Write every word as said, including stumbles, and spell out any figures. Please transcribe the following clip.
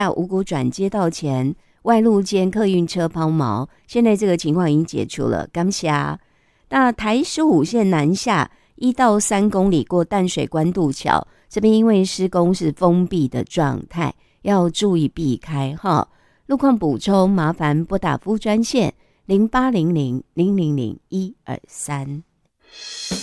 五股转接道前外路间客运车抛锚，现在这个情况已经解除了，感谢。那台十五线南下一到三公里过淡水关渡桥，这边因为施工是封闭的状态，要注意避开哈。路况补充，麻烦拨打服务专线零八零零零零零一二三。